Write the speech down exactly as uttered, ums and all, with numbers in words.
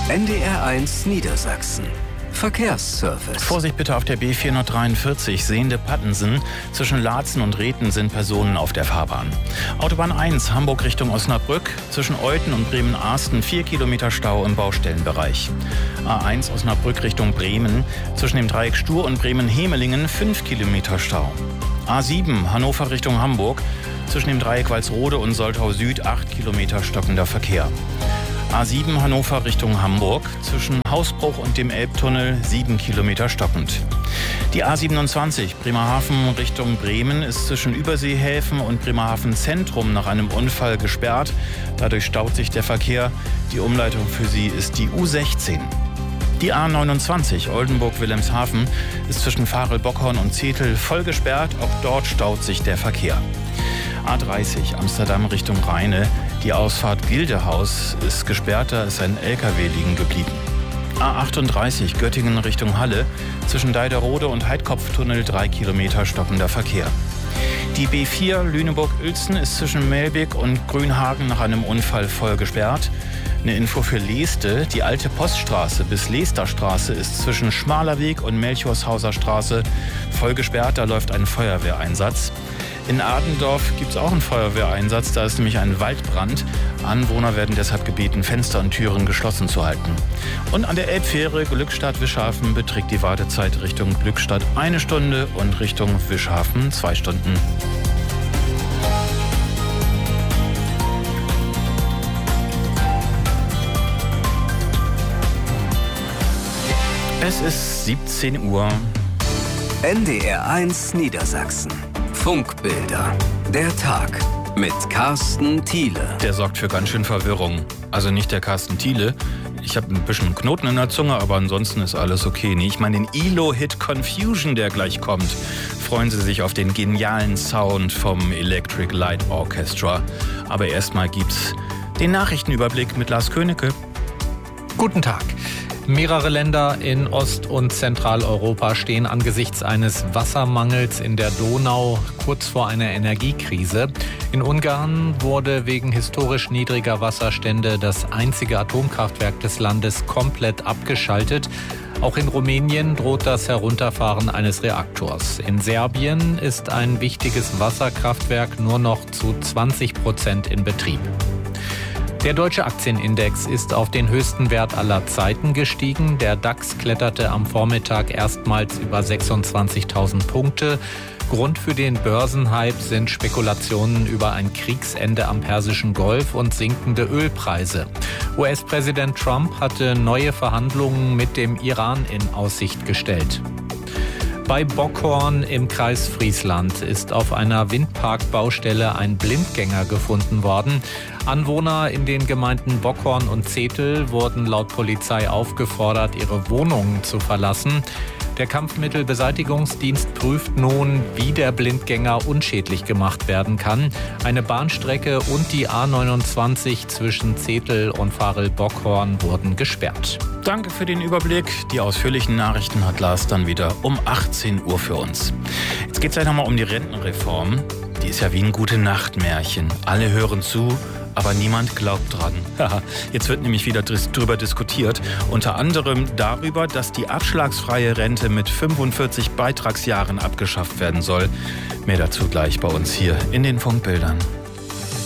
N D R eins Niedersachsen. Verkehrsservice. Vorsicht bitte auf der B vierhundertdreiundvierzig Sehnde-Pattensen. Zwischen Laatzen und Rethen sind Personen auf der Fahrbahn. Autobahn eins Hamburg Richtung Osnabrück. Zwischen Euthen und Bremen-Arsten vier Kilometer Stau im Baustellenbereich. A eins Osnabrück Richtung Bremen. Zwischen dem Dreieck Stur und Bremen-Hemelingen fünf Kilometer Stau. A sieben Hannover Richtung Hamburg. Zwischen dem Dreieck Walsrode und Soltau Süd acht Kilometer stockender Verkehr. A sieben Hannover Richtung Hamburg, zwischen Hausbruch und dem Elbtunnel sieben Kilometer stockend. Die A siebenundzwanzig Bremerhaven Richtung Bremen ist zwischen Überseehäfen und Bremerhaven Zentrum nach einem Unfall gesperrt. Dadurch staut sich der Verkehr. Die Umleitung für sie ist die U sechzehn. Die A neunundzwanzig Oldenburg-Wilhelmshaven ist zwischen Varel-Bockhorn und Zetel voll gesperrt. Auch dort staut sich der Verkehr. A dreißig Amsterdam Richtung Rheine. Die Ausfahrt Gildehaus ist gesperrt, da ist ein L K W liegen geblieben. A achtunddreißig Göttingen Richtung Halle. Zwischen Deiderode und Heidkopftunnel drei Kilometer stockender Verkehr. Die B vier Lüneburg-Uelzen ist zwischen Melbig und Grünhagen nach einem Unfall voll gesperrt. Eine Info für Leeste. Die alte Poststraße bis Leesterstraße ist zwischen Schmalerweg und Melchorshauser Straße voll gesperrt. Da läuft ein Feuerwehreinsatz. In Adendorf gibt es auch einen Feuerwehreinsatz, da ist nämlich ein Waldbrand. Anwohner werden deshalb gebeten, Fenster und Türen geschlossen zu halten. Und an der Elbfähre Glückstadt-Wischhafen beträgt die Wartezeit Richtung Glückstadt eine Stunde und Richtung Wischhafen zwei Stunden. Es ist siebzehn Uhr. N D R eins Niedersachsen. Funkbilder. Der Tag mit Carsten Thiele. Der sorgt für ganz schön Verwirrung. Also nicht der Carsten Thiele. Ich habe ein bisschen Knoten in der Zunge, aber ansonsten ist alles okay. Nee, ich meine den E L O-Hit Confusion, der gleich kommt. Freuen Sie sich auf den genialen Sound vom Electric Light Orchestra. Aber erstmal gibt's den Nachrichtenüberblick mit Lars Königke. Guten Tag. Mehrere Länder in Ost- und Zentraleuropa stehen angesichts eines Wassermangels in der Donau kurz vor einer Energiekrise. In Ungarn wurde wegen historisch niedriger Wasserstände das einzige Atomkraftwerk des Landes komplett abgeschaltet. Auch in Rumänien droht das Herunterfahren eines Reaktors. In Serbien ist ein wichtiges Wasserkraftwerk nur noch zu zwanzig Prozent in Betrieb. Der deutsche Aktienindex ist auf den höchsten Wert aller Zeiten gestiegen. Der DAX kletterte am Vormittag erstmals über sechsundzwanzigtausend Punkte. Grund für den Börsenhype sind Spekulationen über ein Kriegsende am Persischen Golf und sinkende Ölpreise. U S-Präsident Trump hatte neue Verhandlungen mit dem Iran in Aussicht gestellt. Bei Bockhorn im Kreis Friesland ist auf einer Windparkbaustelle ein Blindgänger gefunden worden. Anwohner in den Gemeinden Bockhorn und Zetel wurden laut Polizei aufgefordert, ihre Wohnungen zu verlassen. Der Kampfmittelbeseitigungsdienst prüft nun, wie der Blindgänger unschädlich gemacht werden kann. Eine Bahnstrecke und die A neunundzwanzig zwischen Zetel und Varel-Bockhorn wurden gesperrt. Danke für den Überblick. Die ausführlichen Nachrichten hat Lars dann wieder um achtzehn Uhr für uns. Jetzt geht es ja nochmal um die Rentenreform. Die ist ja wie ein Gute-Nacht-Märchen. Alle hören zu, aber niemand glaubt dran. Jetzt wird nämlich wieder drüber diskutiert. Unter anderem darüber, dass die abschlagsfreie Rente mit fünfundvierzig Beitragsjahren abgeschafft werden soll. Mehr dazu gleich bei uns hier in den Funkbildern.